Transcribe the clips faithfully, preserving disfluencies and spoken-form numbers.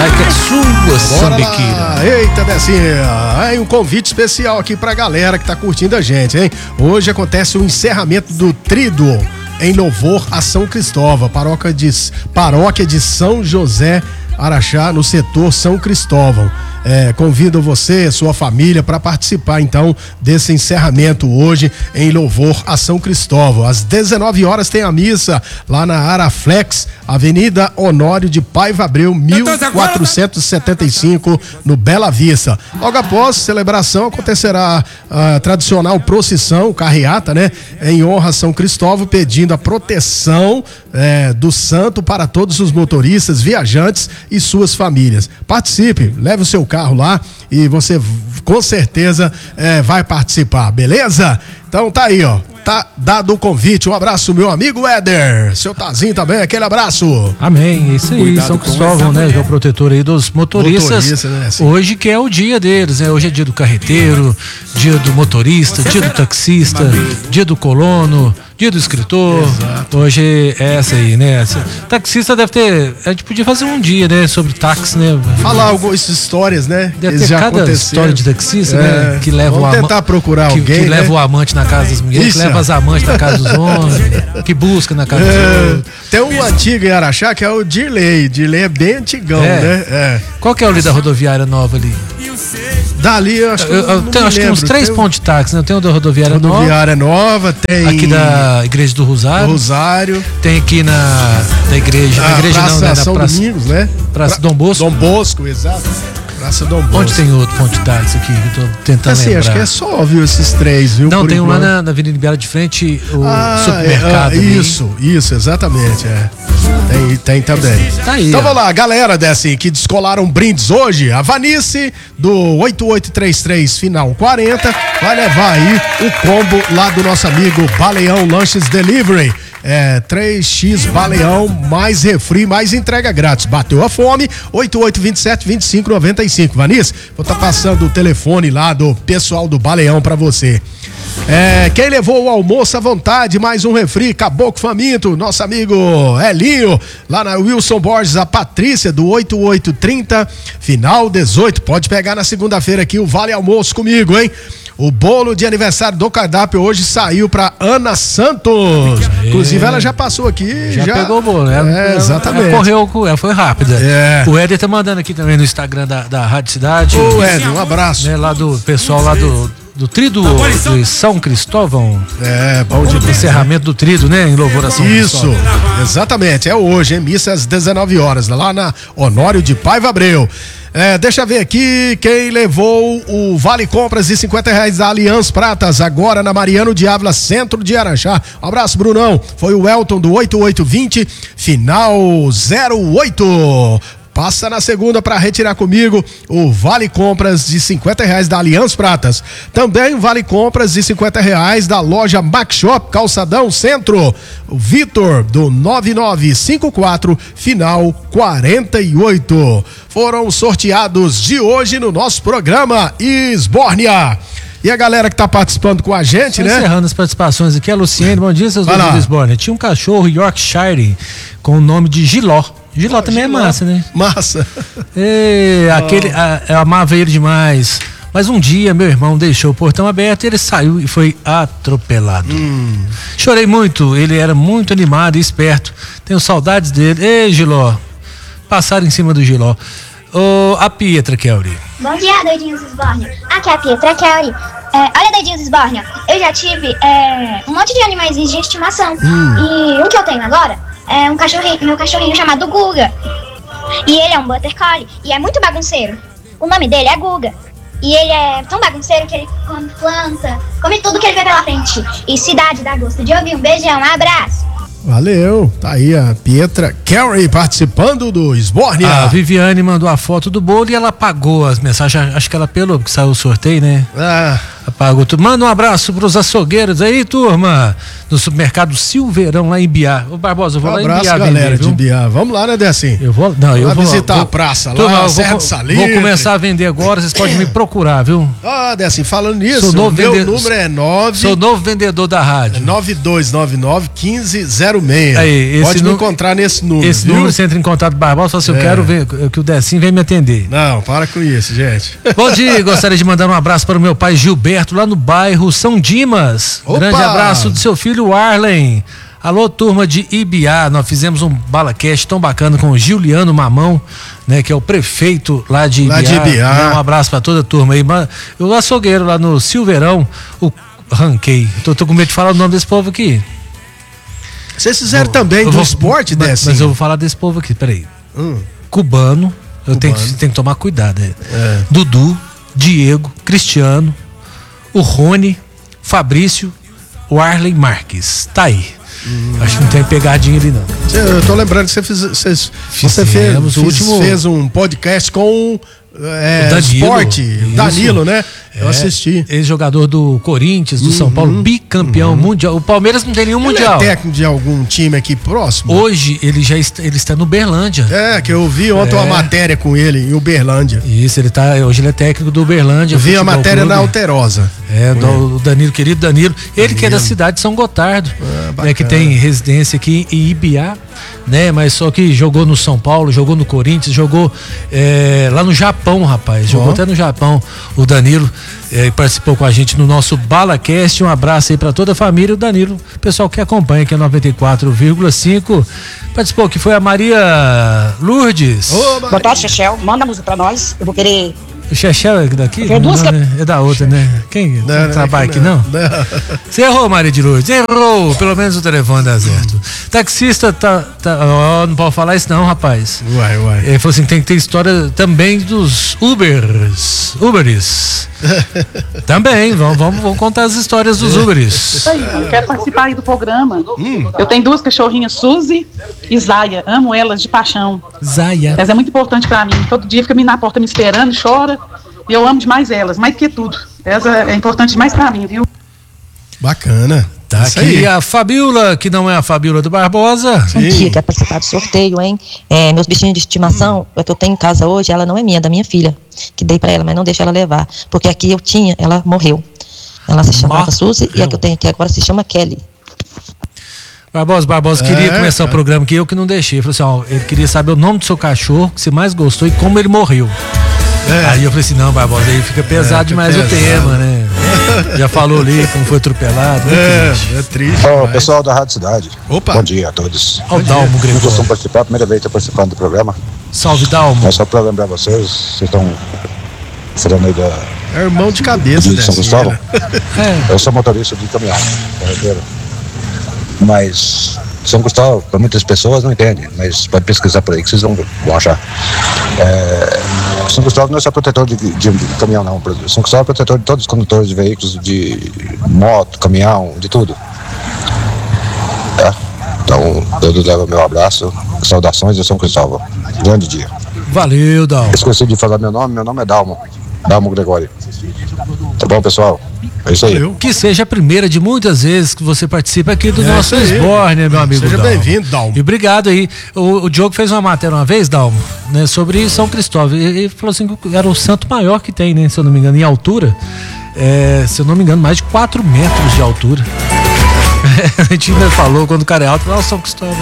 sai que é sua, sambiqueira. Eita, Decinha, aí um convite especial aqui pra galera que tá curtindo a gente, hein? Hoje acontece o encerramento do Tríduo em louvor a São Cristóvão, paróquia de, paróquia de São José Araxá, no setor São Cristóvão. É, convido você, sua família, para participar então desse encerramento hoje em louvor a São Cristóvão. Às dezenove horas tem a missa lá na Araflex, Avenida Honório de Paiva Abreu, mil quatrocentos e setenta e cinco, no Bela Vista. Logo após a celebração acontecerá a tradicional procissão, carreata, né, em honra a São Cristóvão, pedindo a proteção é, do santo para todos os motoristas, viajantes e suas famílias. Participe, leve o seu carro lá e você com certeza é, vai participar, beleza? Então tá aí, ó, tá dado o convite. Um abraço, meu amigo Éder, seu Tazinho também, aquele abraço. Amém, isso aí. Cuidado, São Cristóvão, né, que é o protetor aí dos motoristas. Motorista, né, assim. Hoje que é o dia deles, né? Hoje é dia do carreteiro, dia do motorista, dia do taxista, dia do colono, dia do escritor. Exato. Hoje é essa aí, né? Taxista deve ter, a gente podia fazer um dia, né, sobre táxi, né? Falar algumas histórias, né? Deve ter cada história de taxista, é, né? Que leva vamos o amante, tentar procurar que, alguém, que né? leva o amante na casa das mulheres, Isso. que leva as amantes na casa dos homens, que busca na casa é, dos outros. Tem um antigo em Araxá que é o Dirley. Dirley é bem antigão, é. né? É. Qual que é o ali da rodoviária nova ali? Dali, eu acho que, eu, eu tenho, acho que uns três tem pontos de táxi, né? Tem o da rodoviária, rodoviária nova. Rodoviária nova, tem. Aqui da Igreja do Rosário. Do Rosário. Tem aqui na da igreja. Na igreja Praça não, né? Na São praça, Domingos, né? Praça pra, Dom Bosco. Dom Bosco, exato. Praça Dom Bosco. Onde tem outro ponto de táxi aqui? Eu tô tentando assim, lembrar. Acho que é só, viu, esses três, viu? Não, tem um lá enquanto. na, na Avenida Ibiara de frente, o ah, supermercado. É, é, isso, isso, exatamente, é. Tem, tem também. Tá aí, então ó. vamos lá, galera desse que descolaram brindes hoje, a Vanice do oito oito três três final quarenta vai levar aí o combo lá do nosso amigo Baleão Lanches Delivery. É, três x Baleão, mais refri, mais entrega grátis. Bateu a fome, oito oito dois sete, dois cinco nove cinco. Vanice, vou estar tá passando o telefone lá do pessoal do Baleão pra você. É, quem levou o almoço à vontade, mais um refri, Caboclo Faminto, nosso amigo Elinho, lá na Wilson Borges, a Patrícia do oito oito trinta, final dezoito. Pode pegar na segunda-feira aqui o Vale Almoço comigo, hein? O bolo de aniversário do cardápio hoje saiu pra Ana Santos. É. Inclusive, ela já passou aqui. Já, já... pegou o bolo, né? É, exatamente. Ela correu, ela foi rápida. É. O Éder tá mandando aqui também no Instagram da, da Rádio Cidade. Ô, Éder, um abraço. Né, lá do pessoal lá do, do Tríduo de São Cristóvão. É, bom de encerramento do Tríduo, né? Em louvor a São Isso, Cristóvão. Exatamente. É hoje, hein? Missa às dezenove horas, lá na Honório de Paiva Abreu. É, deixa eu ver aqui quem levou o Vale Compras de cinquenta reais da Aliança Pratas, agora na Mariano de Ávila, centro de Araxá. Um abraço, Brunão. Foi o Elton do oito oito vinte, final zero oito. Passa na segunda para retirar comigo o Vale Compras de cinquenta reais da Aliança Pratas. Também Vale Compras de cinquenta reais da loja Mac Shop, Calçadão Centro. O Vitor, do nove nove cinco quatro, final quarenta e oito. Foram sorteados de hoje no nosso programa Esbórnia. E a galera que tá participando com a gente, Só né? Encerrando as participações aqui, a Luciene, bom dia, seus dois Esbórnia. Tinha um cachorro Yorkshire com o nome de Giló. Giló oh, também Giló. É massa, né? Massa. E, oh. aquele, a, eu amava ele demais. Mas um dia meu irmão deixou o portão aberto e ele saiu e foi atropelado. Hum. Chorei muito, ele era muito animado e esperto. Tenho saudades dele. Ei, Giló. Passaram em cima do Giló. Oh, a Pietra Kelly. Bom dia, doidinhos Esbórnia. Aqui é a Pietra Kelly. É, olha, doidinhos Esbórnia, eu já tive é, um monte de animais de estimação. Hum. E um que eu tenho agora é um cachorrinho, meu cachorrinho chamado Guga. E ele é um Border Collie e é muito bagunceiro. O nome dele é Guga. E ele é tão bagunceiro que ele come planta, come tudo que ele vê pela frente. E cidade dá gosto de ouvir. Um beijão, um abraço. Valeu, tá aí a Pietra Kelly participando do Esbórnia. A Viviane mandou a foto do bolo e ela apagou as mensagens, acho que ela pelou, porque saiu o sorteio, né? Ah... Apagou tudo. Manda um abraço pros açougueiros aí, turma, do supermercado Silveirão lá em Biá. Ô Barbosa, eu vou um lá abraço, em Biá galera vender, de Biá. Vamos lá, né, Decinho? Eu vou, não, eu vou visitar vou, a praça turma, lá, eu Serra vou, do Salitre. Vou começar a vender agora, vocês podem me procurar, viu? Ah, Decinho, falando nisso, Sou novo meu vendedor, número é nove... Sou novo vendedor da rádio. nove dois nove nove, um cinco zero seis. Aí, esse Pode me nu- encontrar nesse número, Esse viu? número você entra em contato com o Barbosa, fala assim, eu É. quero ver que o Decinho vem me atender. Não, para com isso, gente. Bom dia, gostaria de mandar um abraço para o meu pai Gilberto, lá no bairro São Dimas. Opa! Grande abraço do seu filho Arlen. Alô, turma de Ibiá, nós fizemos um balacast tão bacana com o Giuliano Mamão, né, que é o prefeito lá de Ibiá. Lá de Ibiá. Um abraço para toda a turma aí. O açougueiro lá no Silveirão, o ranquei. Tô, tô com medo de falar o nome desse povo aqui. Vocês fizeram Vou- também eu do vou- esporte, mas, Decinho? mas eu vou falar desse povo aqui, peraí. Hum. Cubano, eu tenho Cubano. que, tenho que tomar cuidado. É. É. Dudu, Diego, Cristiano, o Rony, Fabrício, o Arlen Marques. Tá aí. Hum. Acho que não tem pegadinha ali, não. Cê- Eu tô lembrando que você fez, cês- você fez, Fizemos o fiz- último- fez um podcast com é, O Danilo, esporte, isso. Danilo, né? Eu É, assisti. Ex-jogador do Corinthians, do São Paulo, bicampeão mundial. O Palmeiras não tem nenhum Uhum. Ele mundial. é técnico de algum time aqui próximo? Hoje ele já está, ele está no Berlândia. É, que eu vi ontem É. uma matéria com ele em Uberlândia. Isso, ele tá. Hoje ele é técnico do Berlândia. Eu vi a Futebol matéria Clube. na Alterosa. É, do, o Danilo, querido Danilo. Ele que é da Danilo. cidade de São Gotardo, Ah, né, que bacana. tem residência aqui em Ibiá, né? Mas só que jogou no São Paulo, jogou no Corinthians, jogou é, lá no Japão, rapaz. Jogou Ó. até no Japão. O Danilo é, participou com a gente no nosso BalaCast. Um abraço aí pra toda a família. O Danilo, o pessoal que acompanha aqui é noventa e quatro vírgula cinco. Participou, que foi a Maria Lourdes. Ô, Boa tarde, Chechel. Manda a música pra nós. Eu vou querer. O Chechel é daqui? Foi duas Não, que- né? É da outra, né? Quem Não, não, não, trabalha aqui, não? Você errou, Maria de Lourdes. Errou. Pelo menos o telefone dá certo. Taxista tá. tá ó, não pode falar isso, não, rapaz. Uai, uai. Ele falou assim: tem que ter história também dos Ubers. Uberes. Também, vamos, vamos, vamos contar as histórias dos Uberes. Aí, eu quero participar aí do programa. Eu tenho duas cachorrinhas, Suzy e Zaya. Amo elas de paixão. Zaya. Elas é muito importante pra mim. Todo dia fica me na porta me esperando, chora. E eu amo demais elas, mais que tudo. Essa é importante demais pra mim, viu? Bacana. Tá Isso aqui aí. a Fabiola, que não é a Fabiola do Barbosa. Bom dia, quero participar do sorteio, hein? É, meus bichinhos de estimação, é que eu tenho em casa hoje, ela não é minha, é da minha filha, que dei pra ela, mas não deixa ela levar, porque aqui eu tinha, ela morreu. Ela se chamava Morreu. Suzy e a que eu tenho aqui agora se chama Kelly. Barbosa, Barbosa, queria É, começar é. o programa que eu que não deixei. Ele falou assim: ó, ele queria saber o nome do seu cachorro, que você mais gostou e como ele morreu. É. Aí eu falei assim: não, Barbosa, aí fica pesado É, demais fica o pesado. tema, né? Já falou ali como foi atropelado. muito É, triste. é triste. Ô, demais. pessoal da Rádio Cidade. Opa. Bom dia a todos. Olha o Dalmo Não costumo Gregório. participar, primeira vez que estou participando do programa. Salve, Dalmo. Mas só para lembrar vocês, vocês estão falando aí da, É irmão de cabeça de São dessa. Cristóvão. É, Eu sou motorista de caminhão, carreteiro. Mas São Cristóvão, para muitas pessoas não entendem, mas pode pesquisar por aí que vocês vão, vão achar. É, São Cristóvão não é só protetor de, de, de caminhão, não. São Cristóvão é protetor de todos os condutores de veículos, de moto, caminhão, de tudo. Tá? Então, eu levo meu abraço, saudações de São Cristóvão. Grande dia. valeu, Dalmo. Esqueci de falar meu nome, meu nome é Dalmo. Dalmo Gregório. Tá bom, pessoal? É isso aí. Valeu. Que seja a primeira de muitas vezes que você participa aqui do É nosso isso aí. Esborne, meu amigo. Seja Dalmo. bem-vindo, Dalmo. E obrigado aí. O, o Diogo fez uma matéria uma vez, Dalmo, né, sobre São Cristóvão. E ele falou assim que era o santo maior que tem, né? Se eu não me engano, em altura. É, se eu não me engano, mais de quatro metros de altura. A gente ainda falou, quando o cara é alto, lá o São Cristóvão.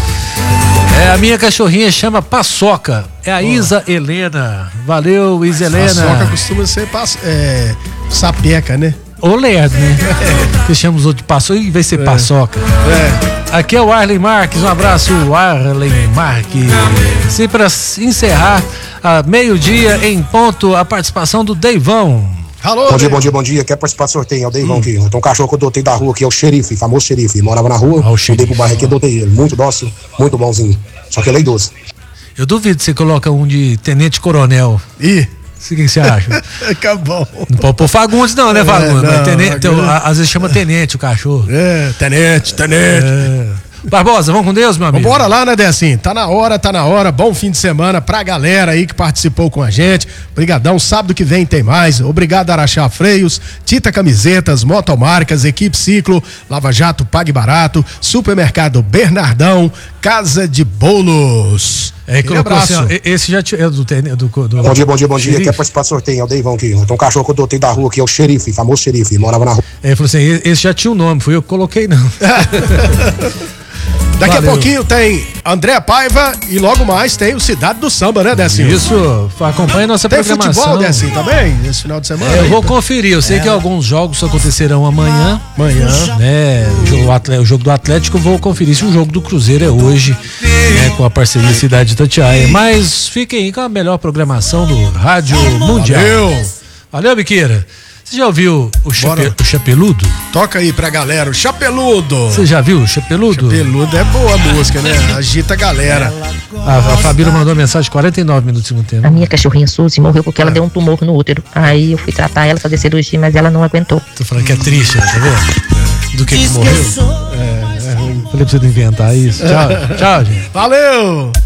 É, a minha cachorrinha chama Paçoca. É a Isa Helena. Valeu, Isa Helena. Paçoca costuma ser paç- é, sapeca, né? Ou lerdo, né? Que chama os outros de paçoca e vai ser paçoca. É. Aqui é o Arlen Marques, um abraço, Arlen Marques. E para encerrar, a meio-dia em ponto, a participação do Deivão. Alô, Bom dia, Deivão. bom dia, bom dia. Quer participar do sorteio? É o Deivão Hum. aqui. Tem um cachorro que eu adotei da rua aqui, é o xerife, famoso xerife. Morava na rua, Ah, o mudei xerife. pro bairro aqui, adotei ele. Muito dócil, muito bonzinho. Só que ele é idoso. Eu duvido que você coloca um de tenente coronel. Ih, O que que você acha? acabou. Não pode pôr Fagundes não, né, Fagundes? não, Mas tenente, Fagundes. tem- a- às vezes chama tenente o cachorro. É, tenente, tenente. É. Barbosa, vamos com Deus, meu amigo? Bora lá, né, Decinho? Tá na hora, tá na hora. Bom fim de semana pra galera aí que participou com a gente. Obrigadão, sábado que vem tem mais. Obrigado, Araxá Freios, Tita Camisetas, Motomarcas, Equipe Ciclo, Lava Jato Pague Barato, Supermercado Bernardão, Casa de Bolos. É, colocou assim, ó, esse já é do, do, do Bom dia, bom dia, bom dia. Quer participar do sorteio? É o Deivão aqui. Tem um cachorro que eu dotei da rua aqui, é o xerife, famoso xerife, morava na rua. Ele falou assim, esse já tinha o um nome, fui eu que coloquei não. Daqui Valeu. a pouquinho tem André Paiva e logo mais tem o Cidade do Samba, né, Decinho? Isso, acompanha nossa tem programação. Tem futebol, Decinho, também, esse final de semana? É, eu vou conferir, eu sei é. que alguns jogos acontecerão amanhã. Amanhã. Né, o, jogo, o jogo do Atlético eu vou conferir se o jogo do Cruzeiro é hoje, né, com a parceria Cidade Itatiaia. Mas fiquem aí com a melhor programação do Rádio Mundial. Valeu! Valeu, Biqueira. Você já ouviu o, chape, o Chapeludo? Toca aí pra galera, o Chapeludo. Você já viu o Chapeludo? Chapeludo é boa a música, né? Agita a galera. A, a Fabíola mandou mensagem quarenta e nove minutos no tempo. A minha cachorrinha Suzy morreu porque ela deu um tumor no útero. Aí eu fui tratar ela, fazer cirurgia, mas ela não aguentou. Tô falando que é triste, tá vendo? Do que que morreu. É, é ruim. Falei pra você não inventar isso. Tchau, tchau, gente. Valeu!